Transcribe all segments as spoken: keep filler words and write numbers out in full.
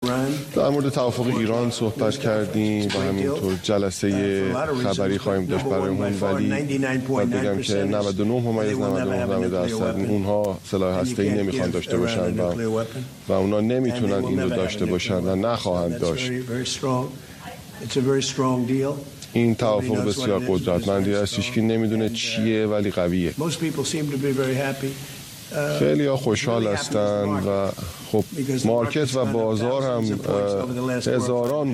در مورد توافق ایران صحبت کردیم و همینطور جلسه خبری خواهیم داشت برایمون، ولی باید بگم که نود و نه ممیز نود و نه درصد اونها سلاح هسته‌ای نمیخوان داشته باشن و و اونا نمیتونن این رو داشته باشن و نخواهند داشت. این توافق بسیار قدرتمندی است، هیچکی نمیدونه چیه ولی قویه. خیلی ها خوشحال هستن و خب مارکت و بازار هم هزاران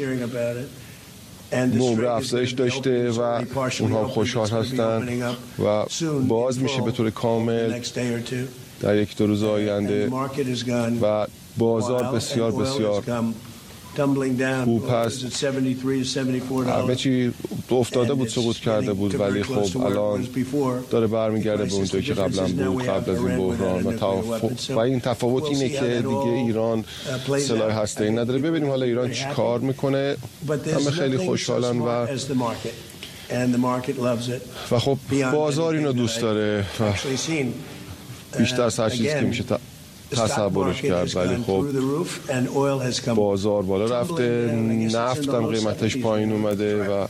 نمره افزایش داشته و اونها خوشحال هستن و باز میشه به طور کامل در یک دو روز آینده و بازار بسیار بسیار خوب هست. همه چی افتاده بود، سقوط کرده بود، ولی خب الان داره برمیگرده به اونجایی که قبلا بود، قبل از این بحران و توافق. و این تفاوت اینه که دیگه ایران سلاح هسته‌ای نداره. ببینیم حالا ایران چی کار میکنه. همه خیلی خوشحالن و و خب بازار اینو دوست داره و بیشتر از هر چیزی که میشه تصورش کرد، ولی خب بازار بالا رفته، نفت هم قیمتش پایین اومده و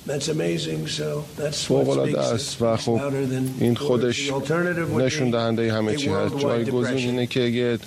فوق‌العاده است و خب این خودش نشون دهنده همه چی هست. جایگزین اینه که اگه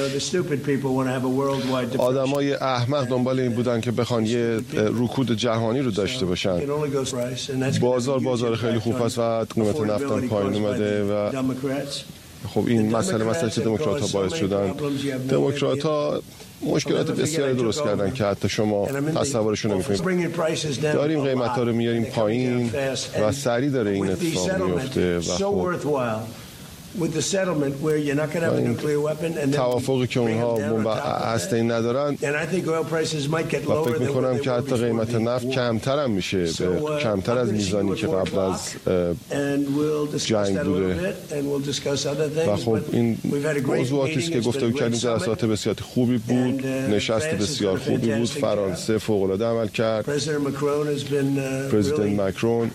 آدمای احمق دنبال این بودن که بخوان یه رکود جهانی رو داشته باشن، بازار بازار خیلی خوب است و قیمت نفت هم پایین اومده و خب این مسئله مسئله چه دموکرات ها باعث شدن. دموکرات ها مشکلات بسیاری درست کردن که حتی شما تصورشون نمی‌کنید. داریم قیمت ها رو میاریم پایین و سریع داره این اتفاق میفته و خب توافقی که اونها بمب هسته‌ای ندارن و فکر میکنم که حتی قیمت نفت کمتر هم میشه، به کمتر از میزانی که قبل از جنگ بوده و خب این موضوعاتی است که گفتگو کردیم. جلسات بسیار خوبی بود، نشست بسیار خوبی بود. فرانسه فوق‌العاده عمل کرد. پرزیدنت مکرون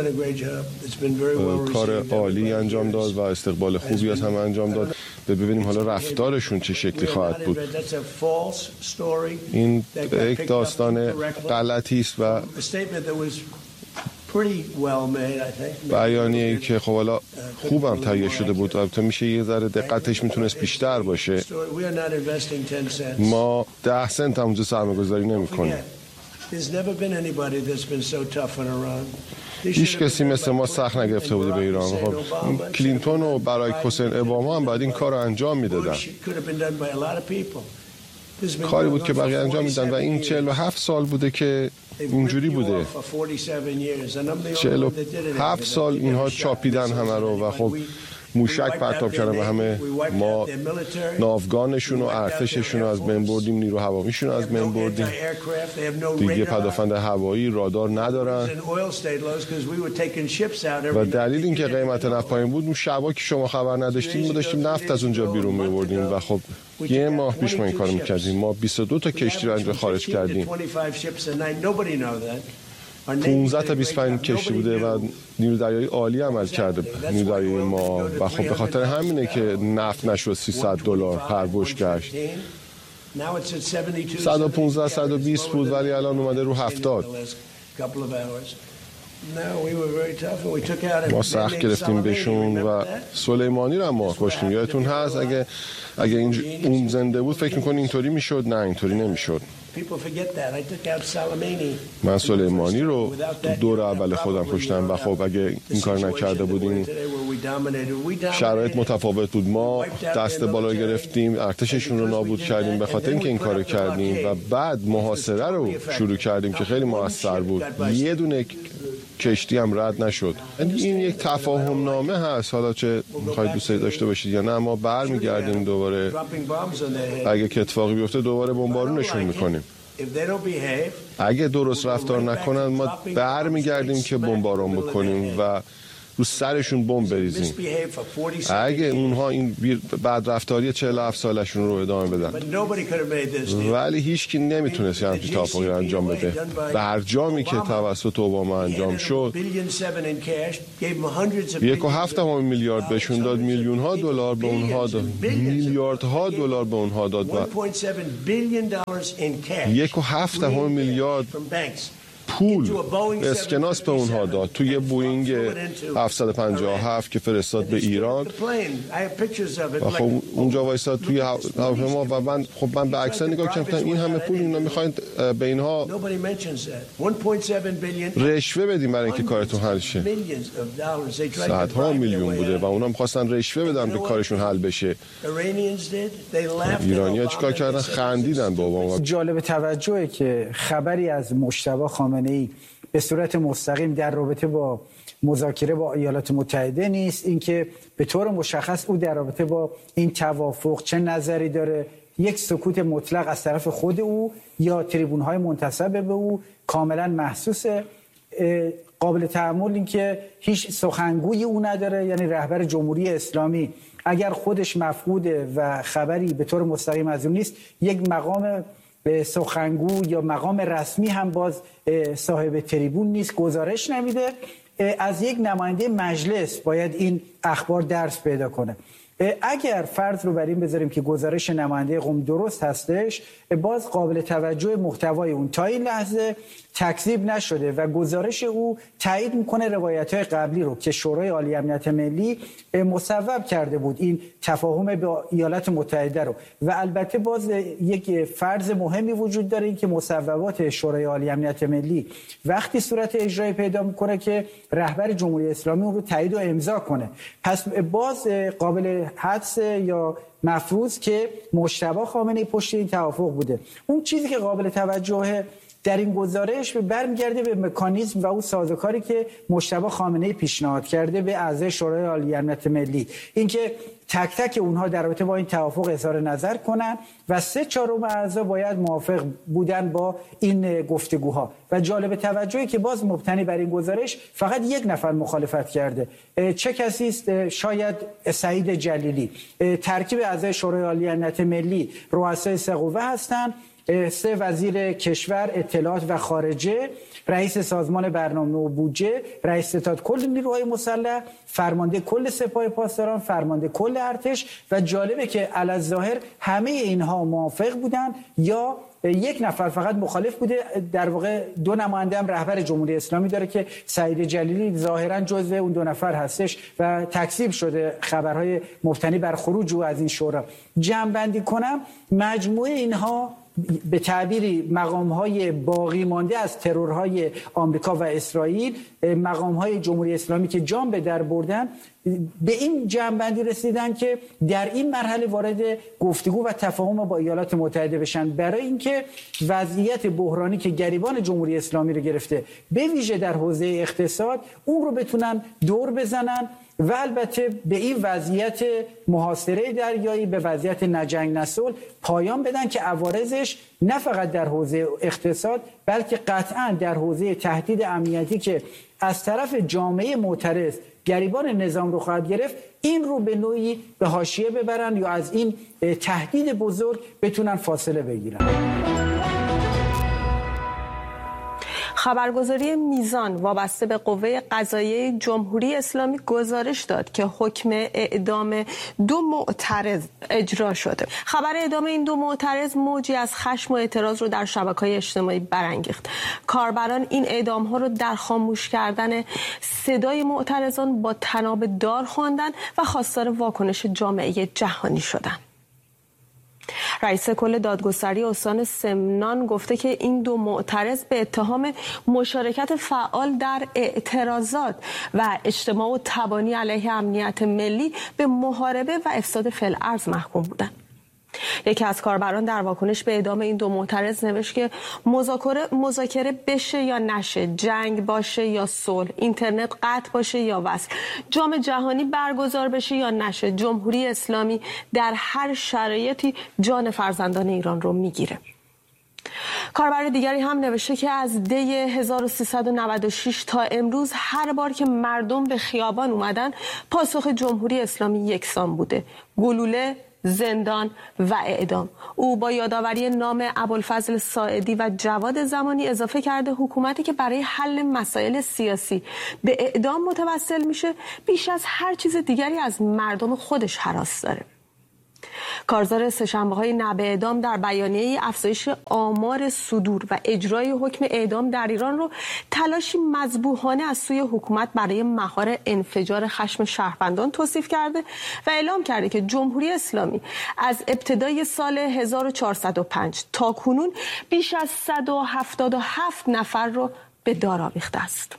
کار عالی انجام داد و استقبال خوبی از هم انجام داد. ببینیم حالا رفتارشون چه شکلی خواهد بود. این یک داستان غلطی است و بیانیه‌ای که خب حالا خوبم تهیه شده بود، البته میشه یه ذره دقتش میتونست بیشتر باشه. ما ده سنت هم اونجا سرمایه‌گذاری نمی‌کنیم. هیچ کسی مثل ما سخت نگرفته بوده به ایران. خب کلینتون و برای حسین اوباما هم باید این کار رو انجام میدادن. کاری بود که بقیه انجام میدن و این چهل و هفت سال بوده که اینجوری بوده. چهل و هفت سال اینها چاپیدن همه رو و خب موشک پرتاب کردن و همه ما ناوگانشون و ارتششون رو از بین بردیم، نیرو هوامیشون رو از بین بردیم. دیگه پدافند هوایی رادار ندارن و دلیل این که قیمت نفت پایین بود، اون شبا که شما خبر نداشتیم ما داشتیم نفت از اونجا بیرون می‌بردیم و خب یه ماه پیش ما این کارو می‌کردیم. ما بیست و دو تا کشتی رو اینجا خارج کردیم. پانزده تا بیست و پنج کشتی بوده و نیرو دریایی عالی عمل کرده نیرو دریایی ما و خب به خاطر همینه که نفت نشد سیصد دلار هر بشکش. صد و پانزده صد و بیست بود ولی الان اومده رو هفتاد. ما سخت گرفتیم بهشون و سلیمانی رو هم ما کشتیم. یادتون هست اگه اگه این اون زنده بود فکر می‌کنی اینطوری میشد؟ نه اینطوری نمیشد. من سلیمانی رو دور اول خودم کشتم و خب اگه این کار نکرده بودیم شرایط متفاوت بود. ما دست بالا گرفتیم، ارتششون رو نابود کردیم به خاطر اینکه این کارو کردیم و بعد محاصره رو شروع کردیم که خیلی موثر بود. یه دونه کشتی هم رد نشد. این یک تفاهم نامه هست، حالا چه میخواید دوست داشته باشید یا نه ما برمیگردیم دوباره، اگه که اتفاقی بیفته دوباره بمبارونشون میکنیم. اگه درست رفتار نکنن ما برمیگردیم که بمبارون بکنیم و رو سرشون بمب بریزیم. اگه اونها این بدرفتاری چهل و هفت سالشون رو ادامه بدن، ولی هیچ کی نمیتونست یه همچین توافقی رو انجام بده. برجامی که توسط اوباما انجام شد، یک و هفت دهم میلیارد بهشون داد، میلیون ها دلار به اونها داد، میلیاردها دلار به اونها داد و یک و هفت دهم میلیارد پول اسکناس به اونها داد توی بوینگ هفتصد و پنجاه و هفت که فرستاد به ایران و خب اونجا وایساد توی هواپیما و من خب من به عکس‌ها نگاه کردم، این همه پول اینا میخواین به اینها رشوه بدیم برای اینکه کارتون حل شه. صدها میلیون بوده و اونا میخواستن رشوه بدن که کارشون حل بشه. ایرانی‌ها چیکار کردن؟ خندیدن به اوباما. جالب توجهه که خبری از مجتبی خامنه‌ای به صورت مستقیم در رابطه با مذاکره با ایالات متحده نیست. اینکه به طور مشخص او در رابطه با این توافق چه نظری داره، یک سکوت مطلق از طرف خود او یا تریبون‌های منتسب به او کاملا محسوسه. قابل تأمل این که هیچ سخنگوی او نداره، یعنی رهبر جمهوری اسلامی اگر خودش مفقوده و خبری به طور مستقیم از اون نیست، یک مقام سخنگو یا مقام رسمی هم باز صاحب تریبون نیست، گزارش نمیده. از یک نماینده مجلس باید این اخبار درس پیدا کنه. اگر فرض رو بر این بذاریم که گزارش نماینده قم درست هستش، باز قابل توجه محتوای اون تا این لحظه تکذیب نشده و گزارش او تایید میکنه روایت‌های قبلی رو که شورای عالی امنیت ملی مصوب کرده بود، این تفاهم با ایالات متحده رو. و البته باز یک فرض مهمی وجود داره، این که مصوبات شورای عالی امنیت ملی وقتی صورت اجرایی پیدا میکنه که رهبر جمهوری اسلامی اون رو تایید و امضا کنه. پس باز قابل حدس یا مفروض که مجتبی خامنه‌ای پشت این توافق بوده. اون چیزی که قابل توجهه در این گزارش برمیگرده به مکانیزم و اون سازوکاری که مجتبی خامنه‌ای پیشنهاد کرده به اعضای شورای عالی امنیت ملی، اینکه تک تک اونها در رابطه با این توافق اظهار نظر کنن و سه چهارم اعضا باید موافق بودن با این گفتگوها. و جالب توجهی که باز مبتنی بر این گزارش فقط یک نفر مخالفت کرده. چه کسی است؟ شاید سعید جلیلی. ترکیب اعضای شورای عالی امنیت ملی رؤسای سه قوه هستند: سه وزیر کشور، اطلاعات و خارجه، رئیس سازمان برنامه و بودجه، رئیس ستاد کل نیروهای مسلح، فرمانده کل سپاه پاسداران، فرمانده کل ارتش. و جالبه که علی‌الظاهر همه اینها موافق بودن یا یک نفر فقط مخالف بوده. در واقع دو نماینده هم رهبر جمهوری اسلامی داره که سعید جلیلی ظاهرا جزو اون دو نفر هستش و تکذیب شده خبرهای مبتنی بر خروج او از این شورا. جمع بندی کنم، مجموعه اینها به تعبیری مقام‌های باقی مانده از ترورهای آمریکا و اسرائیل، مقام‌های جمهوری اسلامی که جان به در بردن، به این جمع‌بندی رسیدن که در این مرحله وارد گفتگو و تفاهم با ایالات متحده بشن، برای اینکه وضعیت بحرانی که گریبان جمهوری اسلامی رو گرفته به ویژه در حوزه اقتصاد، اون رو بتونن دور بزنن و البته به این وضعیت محاصره دریایی، به وضعیت نجنگ نصلح پایان بدن که عوارضش نه فقط در حوزه اقتصاد بلکه قطعا در حوزه تهدید امنیتی که از طرف جامعه معترض گریبان نظام رو خواهد گرفت، این رو به نوعی به حاشیه ببرن یا از این تهدید بزرگ بتونن فاصله بگیرن. خبرگزاری میزان وابسته به قوه قضاییه جمهوری اسلامی گزارش داد که حکم اعدام دو معترض اجرا شده. خبر اعدام این دو معترض موجی از خشم و اعتراض رو در شبکه‌های اجتماعی برانگیخت. کاربران این اعدام‌ها رو در خاموش کردن صدای معترضان با طناب دار خواندند و خواستار واکنش جامعه جهانی شدند. رئیس کل دادگستری استان سمنان گفته که این دو معترض به اتهام مشارکت فعال در اعتراضات و اجتماع و تبانی علیه امنیت ملی به محاربه و افساد فی‌الارض محکوم بودند. یکی از کاربران در واکنش به اعدام این دو معترض نوشت که مذاکره مذاکره بشه یا نشه، جنگ باشه یا صلح، اینترنت قطع باشه یا وصل، جام جهانی برگزار بشه یا نشه، جمهوری اسلامی در هر شرایطی جان فرزندان ایران رو میگیره. کاربر دیگری هم نوشته که از دی هزار و سیصد و نود و شش تا امروز هر بار که مردم به خیابان اومدن پاسخ جمهوری اسلامی یکسان بوده: گلوله، زندان و اعدام. او با یادآوری نام ابوالفضل ساعدی و جواد زمانی اضافه کرده حکومتی که برای حل مسائل سیاسی به اعدام متوسل میشه بیش از هر چیز دیگری از مردم خودش هراس داره. کارزار سه‌شنبه‌های نه به اعدام در بیانیه افزایش آمار صدور و اجرای حکم اعدام در ایران رو تلاشی مذبوحانه از سوی حکومت برای مهار انفجار خشم شهروندان توصیف کرده و اعلام کرده که جمهوری اسلامی از ابتدای سال هزار و چهارصد و پنج تا کنون بیش از صد و هفتاد و هفت نفر رو به دار آویخته است.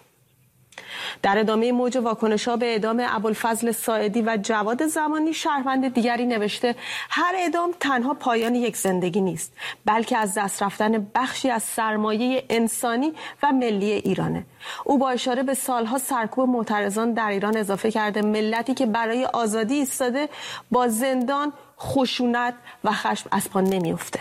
در ادامه موج واکنش‌ها به اعدام ابوالفضل ساعدی و جواد زمانی، شهروند دیگری نوشته هر اعدام تنها پایان یک زندگی نیست، بلکه از دست رفتن بخشی از سرمایه انسانی و ملی ایرانه. او با اشاره به سالها سرکوب معترضان در ایران اضافه کرده ملتی که برای آزادی ایستاده با زندان، خشونت و خشم از پا نمی‌افته.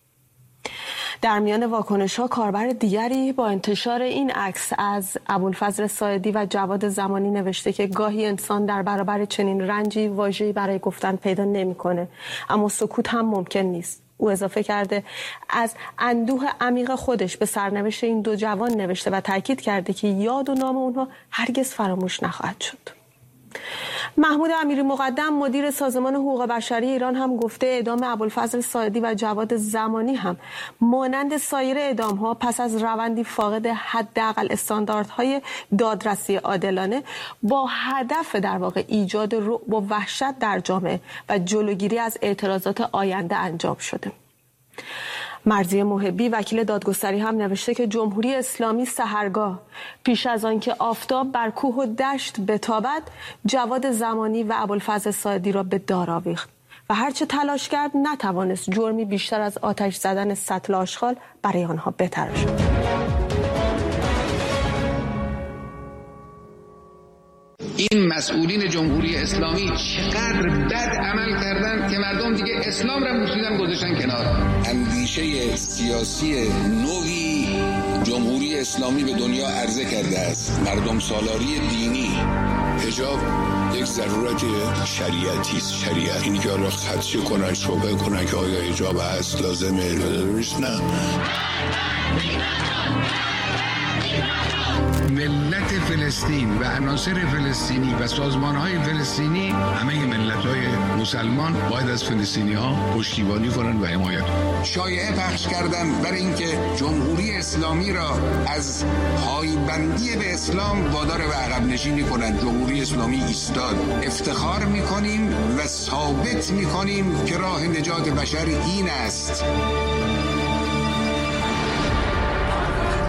در میان واکنش‌ها کاربر دیگری با انتشار این عکس از ابوالفضل ساعدی و جواد زمانی نوشته که گاهی انسان در برابر چنین رنجی واژه‌ای برای گفتن پیدا نمی‌کنه، اما سکوت هم ممکن نیست. او اضافه کرده از اندوه عمیق خودش به سرنوشت این دو جوان نوشته و تاکید کرده که یاد و نام اونها هرگز فراموش نخواهد شد. محمود امیری مقدم مدیر سازمان حقوق بشری ایران هم گفته اعدام ابوالفضل ساعدی و جواد زمانی هم مانند سایر اعدام‌ها پس از روندی فاقد حداقل استانداردهای دادرسی عادلانه با هدف در واقع ایجاد رعب و وحشت در جامعه و جلوگیری از اعتراضات آینده انجام شده. مرضیه محبی وکیل دادگستری هم نوشته که جمهوری اسلامی سحرگاه پیش از آن که آفتاب بر کوه و دشت بتابد جواد زمانی و ابوالفضل ساعدی را به دار آویخت و هرچه تلاش کرد نتوانست جرمی بیشتر از آتش زدن سطل آشغال برای آنها بتراشد. این مسئولین جمهوری اسلامی چقدر بد عمل کردن که مردم دیگه اسلام را بوسیدن گذاشتن کنار. اندیشه سیاسی نوعی جمهوری اسلامی به دنیا عرضه کرده است. مردم سالاری دینی. حجاب یک ضرورت شریعتی است. شریعت اینی که حالا خدشه کنن، شبه کنن که آیا حجاب هست لازمه نه. ملت فلسطین و عناصر فلسطینی و سازمان‌های فلسطینی، همه ملت‌های مسلمان باید از فلسطینی‌ها پشتیبانی کنند و حمایت کنند. شایعه پخش کردن برای اینکه جمهوری اسلامی را از پایبندی به اسلام وادار به عقب نشینی کنند. جمهوری اسلامی ایستاد. افتخار می‌کنیم و ثابت می‌کنیم که راه نجات بشر این است.